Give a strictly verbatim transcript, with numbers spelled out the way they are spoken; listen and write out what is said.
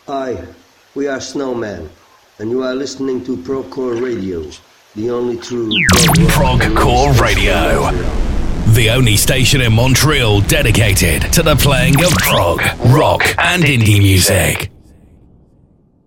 Hi, we are Snowman, and you are listening to Progcore Radio, the only true Progcore Radio, the only station in Montreal dedicated to the playing of prog, rock, and indie music.